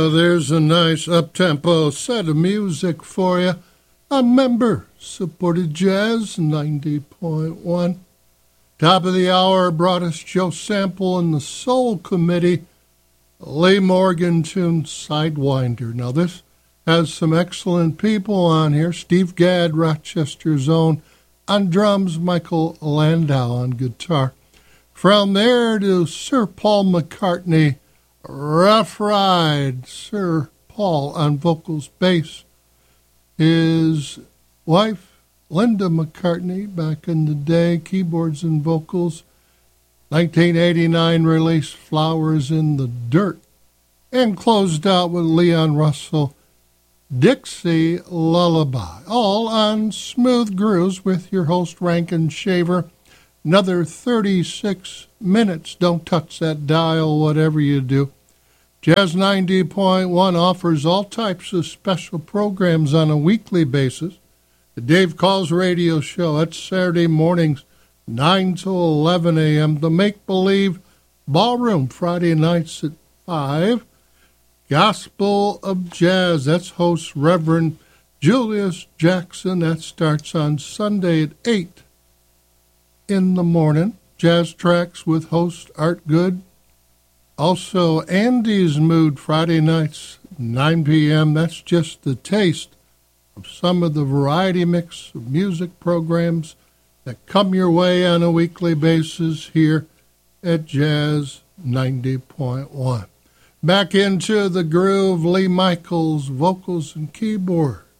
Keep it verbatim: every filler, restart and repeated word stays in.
There's a nice up-tempo set of music for you. A member-supported Jazz ninety point one. Top of the hour brought us Joe Sample and the Soul Committee. Lee Morgan tune Sidewinder. Now this has some excellent people on here. Steve Gadd, Rochester's own, on drums. Michael Landau on guitar. From there to Sir Paul McCartney, Rough Ride. Sir Paul on vocals, bass. His wife, Linda McCartney, back in the day, keyboards and vocals. nineteen eighty-nine release, Flowers in the Dirt. And closed out with Leon Russell, Dixie Lullaby. All on Smooth Grooves with your host, Rankin Shaver. Another thirty-six minutes. Don't touch that dial, whatever you do. Jazz ninety point one offers all types of special programs on a weekly basis. The Dave Calls radio show, that's Saturday mornings, nine to eleven a.m. The Make Believe Ballroom, Friday nights at five. Gospel of Jazz, that's host Reverend Julius Jackson. That starts on Sunday at eight in the morning. Jazz Tracks with host Art Good. Also, Andy's Mood, Friday nights, nine p.m. That's just the taste of some of the variety mix of music programs that come your way on a weekly basis here at Jazz ninety point one. Back into the groove, Lee Michaels, vocals and keyboard.